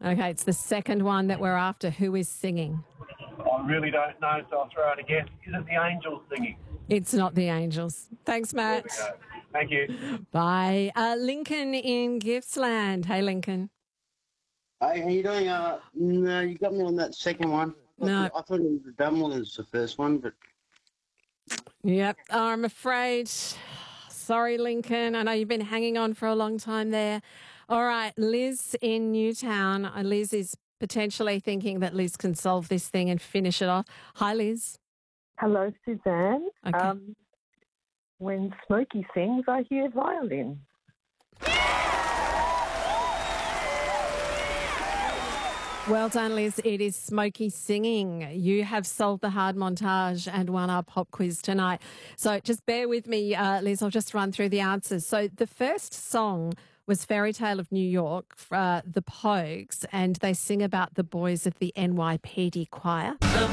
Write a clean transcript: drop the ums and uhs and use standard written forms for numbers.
Okay, it's the second one that we're after. Who is singing? I really don't know, so I'll throw out a guess. Is it the Angels singing? It's not the Angels. Thanks, There Matt. we go. Thank you. Bye. Lincoln in Gippsland. Hey, Lincoln. Hey, how you doing? No, you got me on that second one. No. I thought it was the dumb one as the first one, but Yep, I'm afraid. Sorry, Lincoln. I know you've been hanging on for a long time there. All right, Liz in Newtown. Liz is potentially thinking that Liz can solve this thing and finish it off. Hi, Liz. Hello, Suzanne. Okay. When Smokey sings, I hear violin. Well done, Liz. It is Smokey singing. You have solved the hard montage and won our pop quiz tonight. So just bear with me, Liz. I'll just run through the answers. So the first song was Fairy Tale of New York, the Pogues, and they sing about the boys of the NYPD choir. The